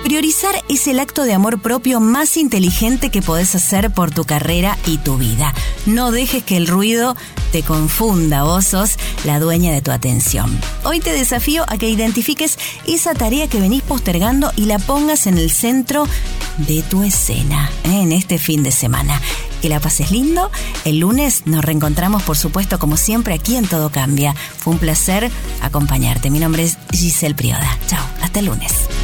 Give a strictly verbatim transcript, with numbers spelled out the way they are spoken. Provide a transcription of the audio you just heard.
Priorizar es el acto de amor propio más inteligente que podés hacer por tu carrera y tu vida. No dejes que el ruido te confunda, vos sos la dueña de tu atención. Hoy te desafío a que identifiques esa tarea que venís postergando y la pongas en el centro de tu escena, ¿eh? en este fin de semana. Que la pases lindo. El lunes nos reencontramos, por supuesto, como siempre, aquí en Todo Cambia. Fue un placer acompañarte. Mi nombre es Giselle Prioda. Chao, hasta el lunes.